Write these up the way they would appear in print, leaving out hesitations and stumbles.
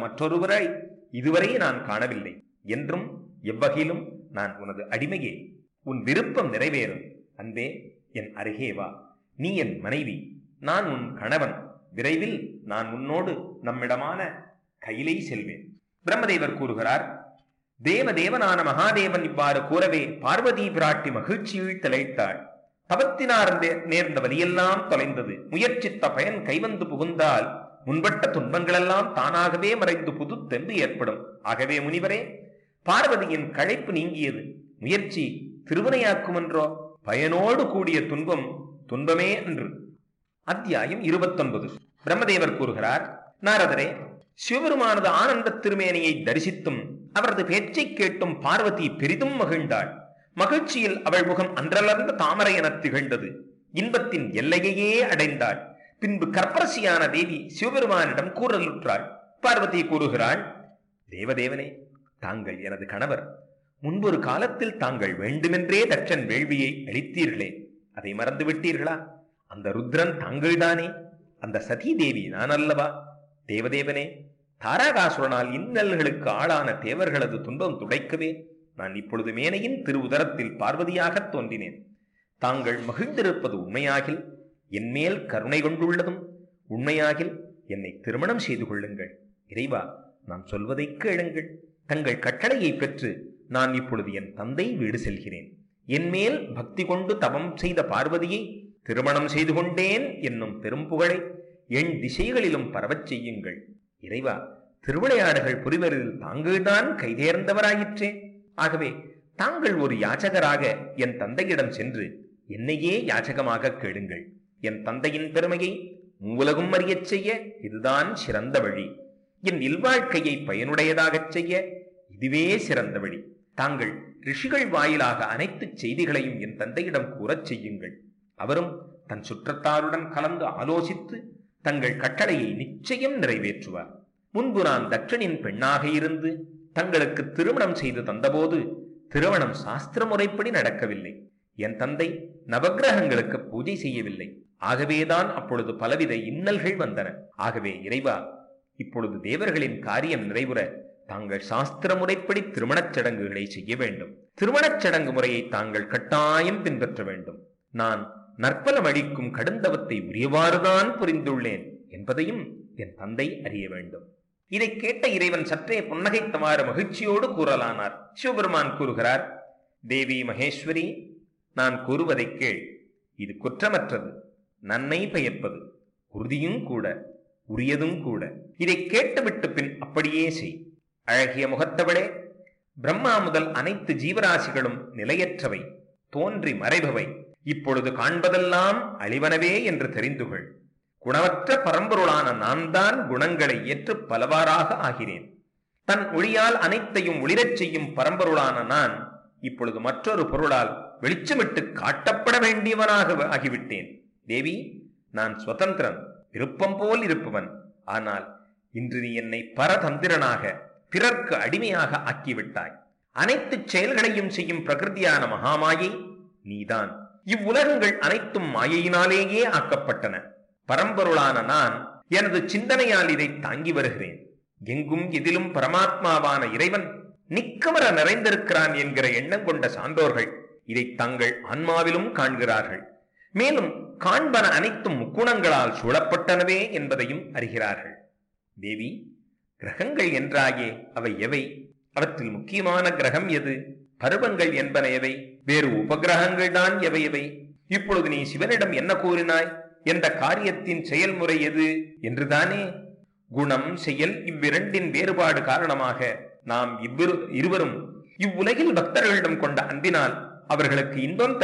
மற்றொருவரை இதுவரை நான் காணவில்லை. என்றும் எவ்வகையிலும் நான் உனது அடிமையே. உன் விருப்பம் நிறைவேறும். அன்பே, என் அருகே வா. நீ என் மனைவி, நான் உன் கணவன். விரைவில் நான் உன்னோடு நம்மிடமான கையிலை செல்வேன். பிரம்மதேவர் கூறுகிறார், தேவதேவனான மகாதேவன் இவ்வாறு கூறவே பார்வதி பிராட்டி மகிழ்ச்சியில் திளைத்தாள். தவத்தினார் நேர்ந்த வலியெல்லாம் தொலைந்தது. முயற்சித்த பயன் கைவந்து புகுந்தால் முன்பட்ட துன்பங்களெல்லாம் தானாகவே மறைந்து புது தெம்பு ஏற்படும். ஆகவே முனிவரே, பார்வதியின் களைப்பு நீங்கியது. முயற்சி திருவினையாக்கும் என்றோ? பயனோடு கூடிய துன்பம் துன்பமே அன்று. அத்தியாயம் 29. பிரம்மதேவர் கூறுகிறார், நாரதரே, சிவபெருமானது ஆனந்த திருமேனியை தரிசித்தும் அவரது பேச்சை கேட்டும் பார்வதி பெரிதும் மகிழ்ந்தாள். மகிழ்ச்சியில் அவள் முகம் அன்றலர்ந்த தாமரை என திகழ்ந்தது. இன்பத்தின் எல்லையையே அடைந்தாள். பின்பு கற்பரசியான தேவி சிவபெருமானிடம் கூறலுற்றாள். பார்வதி கூறுகிறாள், தேவதேவனே, தாங்கள் எனது கணவர். முன்பொரு காலத்தில் தாங்கள் வேண்டுமென்றே தட்சன் வேள்வியை அளித்தீர்களே, அதை மறந்து விட்டீர்களா? அந்த ருத்ரன் தாங்கள்தானே? அந்த சதி தேவி நான் அல்லவா? தேவதேவனே, தாராகாசுரனால் இன்னல்களுக்கு ஆளான தேவர்களது துன்பம் துடைக்கவே நான் இப்பொழுது மேனையின் திருவுதரத்தில் பார்வதியாக தோன்றினேன். தாங்கள் மகிழ்ந்திருப்பது உண்மையாகில், என்மேல் கருணை கொண்டுள்ளதும் உண்மையாகில் என்னை திருமணம் செய்து கொள்ளுங்கள். இறைவா, நான் சொல்வதை கேளுங்கள். தங்கள் கட்டளையை பெற்று நான் இப்பொழுது என் தந்தை வீடு செல்கிறேன். என்மேல் பக்தி கொண்டு தவம் செய்த பார்வதியை திருமணம் செய்து கொண்டேன் என்னும் பெரும் புகழை என் திசைகளிலும் பரவச் செய்யுங்கள். இறைவா, திருவிளையாடுகள் புரிவதில் தாங்கள்தான் கைதேர்ந்தவராயிற்றே. ஆகவே தாங்கள் ஒரு யாச்சகராக என் தந்தையிடம் சென்று என்னையே யாச்சகமாக கேளுங்கள். என் தந்தையின் பெருமையை உலகும் அறியச் செய்ய இதுதான் சிறந்த வழி. என் இல்வாழ்க்கையை பயனுடையதாகச் செய்ய இதுவே சிறந்த வழி. தாங்கள் ரிஷிகள் வாயிலாக அனைத்து செய்திகளையும் என் தந்தையிடம் கூறச் செய்யுங்கள். அவரும் தன் சுற்றத்தாருடன் கலந்து ஆலோசித்து தங்கள் கட்டளையை நிச்சயம் நிறைவேற்றுவார். முன்பு நான் தட்சனின் பெண்ணாக இருந்து தங்களுக்கு திருமணம் செய்து தந்தபோது திருமணம் சாஸ்திர முறைப்படி நடக்கவில்லை. என் தந்தை நவக்கிரகங்களுக்கு பூஜை செய்யவில்லை. ஆகவேதான் அப்பொழுது பலவித இன்னல்கள் வந்தன. ஆகவே இறைவா, இப்பொழுது தேவர்களின் காரியம் நிறைவுற தாங்கள் சாஸ்திர முறைப்படி திருமணச் சடங்குகளை செய்ய வேண்டும். திருமணச் சடங்கு முறையை தாங்கள் கட்டாயம் பின்பற்ற வேண்டும். நான் நற்பலம் அளிக்கும் கடுந்தவத்தை உரியவாறுதான் புரிந்துள்ளேன் என்பதையும் என் தந்தை அறிய வேண்டும். இதை கேட்ட இறைவன் சற்றே புன்னகைத்தவாறு மகிழ்ச்சியோடு கூறலானார். சிவபெருமான் கூறுகிறார், தேவி மகேஸ்வரி, நான் கூறுவதை கேள். இது குற்றமற்றது, நன்மை பயப்பது, உறுதியும் கூட, உரியதும் கூட. இதை கேட்டுவிட்டு பின் அப்படியே செய். அழகிய முகத்தவளே, பிரம்மா முதல் அனைத்து ஜீவராசிகளும் நிலையற்றவை, தோன்றி மறைபவை. இப்பொழுது காண்பதெல்லாம் அழிவனவே என்று தெரிந்துகொள். குணமற்ற பரம்பொருளான நான் தான் குணங்களை ஏற்று பலவாறாக ஆகிறேன். தன் ஒளியால் அனைத்தையும் ஒளிரச் செய்யும் பரம்பொருளான நான் இப்பொழுது மற்றொரு பொருளால் வெளிச்சமிட்டு காட்டப்பட வேண்டியவனாக ஆகிவிட்டேன். தேவி, நான் சுதந்திரன், விருப்பம் போல் இருப்பவன். ஆனால் இன்று நீ என்னை பரதந்திரனாக, பிறர்க்கு அடிமையாக ஆக்கிவிட்டாய். அனைத்து செயல்களையும் செய்யும் பிரகிருதியான மகாமாயை நீதான். இவ்வுலகங்கள் அனைத்தும் மாயையினாலேயே ஆக்கப்பட்டன. பரம்பொருளான நான் எனது சிந்தனையால் இதை தாங்கி வருகிறேன். எங்கும் எதிலும் பரமாத்மாவான இறைவன் நிக்கமர நிறைந்திருக்கிறான் என்கிற எண்ணம் கொண்ட சான்றோர்கள் இதை தங்கள் ஆன்மாவிலும் காண்கிறார்கள். மேலும் காண்பன அனைத்தும் முக்குணங்களால் சூழப்பட்டனவே என்பதையும் அறிகிறார்கள். தேவி, கிரகங்கள் என்றாயே அவை எவை? அவற்றில் முக்கியமான கிரகம் எது? பருவங்கள் என்பன எவை? வேறு உபகிரகங்கள் தான் எவை எவை? இப்பொழுது நீ சிவனிடம் என்ன கூறினாய்? என்ற காரியத்தின் செயல்முறை எது என்றுதானே? குணம், செயல் இவ்விரண்டின் வேறுபாடு காரணமாக நாம் இருவரும் இவ்வுலகில் பக்தர்களிடம் கொண்ட அன்பினால் அவர்களுக்கு இன்பம்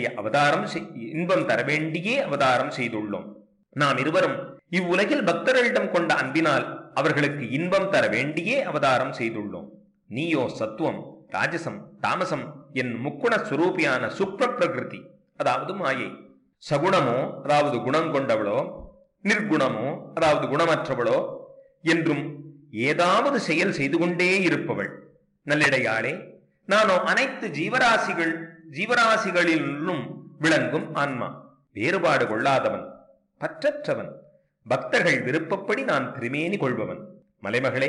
தர வேண்டியே அவதாரம் செய்துள்ளோம். நாம் இருவரும் இவ்வுலகில் பக்தர்களிடம் கொண்ட அன்பினால் அவர்களுக்கு இன்பம் தர வேண்டியே அவதாரம் செய்துள்ளோம். நீயோ சத்துவம், ராஜசம், தாமசம் என் முக்குண சுரூபியான சுப்ர பிரகிருதி, அதாவது மாயை. சகுணமோ அதாவது குணம் கொண்டவளோ, நிர்குணமோ அதாவது குணமற்றவளோ என்றும் ஏதாவது செயல் செய்து கொண்டே இருப்பவள். நல்லிடையாளே, நானோ அனைத்து ஜீவராசிகளிலும் விளங்கும் ஆன்மா, வேறுபாடு கொள்ளாதவன், பற்றற்றவன், பக்தர்கள் விருப்பப்படி நான் திருமேனி கொள்பவன். மலைமகளே,